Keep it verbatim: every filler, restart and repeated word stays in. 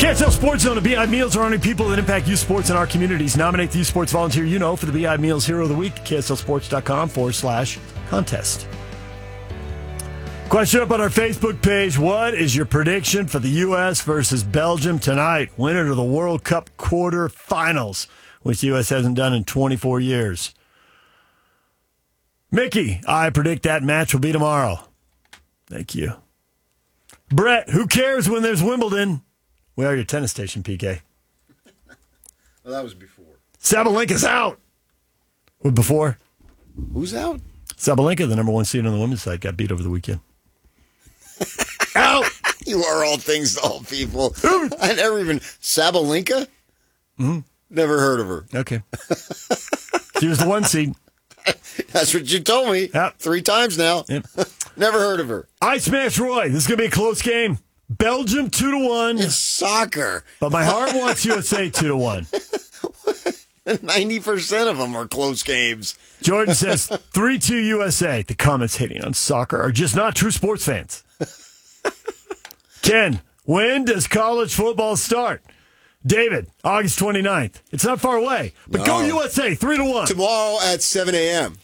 S L Sports Zone, the B I Meals are honoring people that impact youth sports in our communities. Nominate the youth sports volunteer you know for the B I Meals Hero of the Week. KSLSports.com forward slash contest. Question up on our Facebook page. What is your prediction for the U S versus Belgium tonight? Winner of the World Cup quarterfinals, which the U S hasn't done in twenty-four years. Mickey, I predict that match will be tomorrow. Thank you. Brett, who cares when there's Wimbledon? We are your tennis station, P K. Well, that was before. Sabalenka's out. What, before? Who's out? Sabalenka, the number one seed on the women's side, got beat over the weekend. Out! You are all things to all people. I never even... Sabalenka? Mm-hmm. Never heard of her. Okay. She was the one seed. That's what you told me. Yep. Three times now. Yep. Never heard of her. I smash Roy. This is going to be a close game. Belgium two to one. It's soccer. But my heart wants U S A two to one. ninety percent of them are close games. Jordan says three two U S A. The comments hating on soccer are just not true sports fans. Ken, when does college football start? David, August twenty-ninth. It's not far away. But No. go U S A, three to one. Tomorrow at seven a.m.